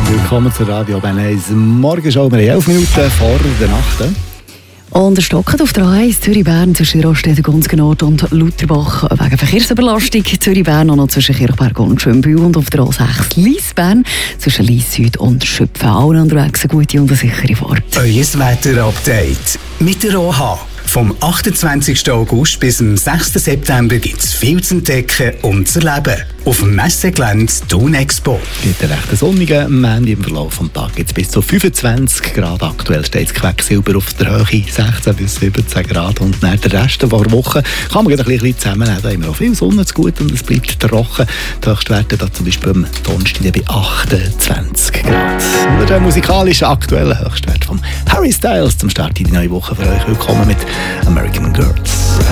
Willkommen zur Radio Bern 1 Morgenshow. Wir haben 11 Minuten vor der Nacht. Und er stockt auf der A1 Zürich-Bern zwischen Raststätten, Gunzgenort und Lauterbach wegen Verkehrsüberlastung. Zürich-Bern noch zwischen Kirchberg und Schönbühl und auf der A6 Lyss-Bern zwischen Lyss-Süd und Schöpfen. Allen unterwegs eine gute und eine sichere Fahrt. Euer Wetter-Update mit der OH. Vom 28. August bis zum 6. September gibt es viel zu entdecken und zu erleben. Auf dem Messegelände Thun Expo. Mit der recht sonnigen Montag im Verlauf des Tages gibt es bis zu 25 Grad. Aktuell steht das Quecksilber auf der Höhe 16 bis 17 Grad. Und nach der Rest der Woche kann man ein bisschen zusammennehmen. Da haben wir auch viel Sonne zu gut und es bleibt trocken. Die Höchstwerte da zum Beispiel am Donnerstag bei 28 Grad. Und der musikalische aktuelle Höchstwert von Harry Styles zum Start in die neue Woche für euch. Willkommen mit American Girls.